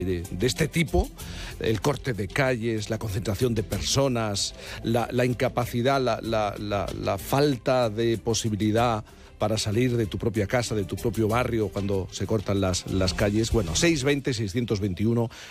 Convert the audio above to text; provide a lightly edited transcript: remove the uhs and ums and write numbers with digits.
de este tipo, el corte de calles, la concentración de personas, la incapacidad, la falta de posibilidad para salir de tu propia casa, de tu propio barrio, cuando se cortan las calles. Bueno, 620-621